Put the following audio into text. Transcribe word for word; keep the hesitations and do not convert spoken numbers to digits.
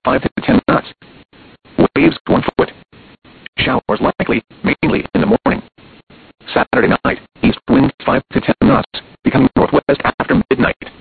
five to ten knots. Waves one foot. Showers likely, mainly in the morning. Saturday night, east wind five to ten knots, becoming northwest after midnight.